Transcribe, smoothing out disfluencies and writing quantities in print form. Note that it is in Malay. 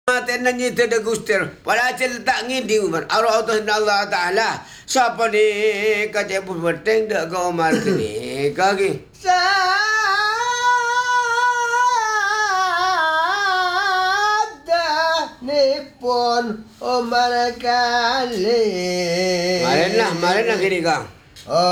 Tenan ni terdegustir. Pada acil letak ngidi Umar. Allah Ta'ala. Siapa ni kacau berteng dak ke Umar ni. Kaki. Sada nipun Umar kali. Marinlah kini kang.